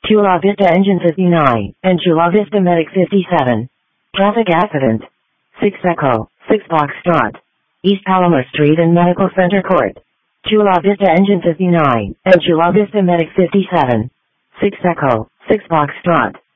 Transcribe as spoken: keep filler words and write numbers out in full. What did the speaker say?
Chula Vista Engine fifty-nine, and Chula Vista Medic fifty-seven. Traffic accident. six Echo, six Foxtrot. East Palomar Street and Medical Center Court. Chula Vista Engine fifty-nine, and Chula Vista Medic fifty-seven. six Echo, six Foxtrot.